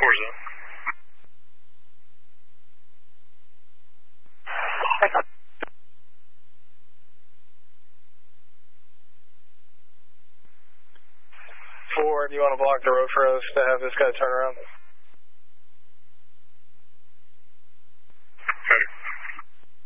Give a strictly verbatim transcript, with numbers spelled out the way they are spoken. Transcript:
four zone. Four, do you want to block the road for us to have this guy turn around?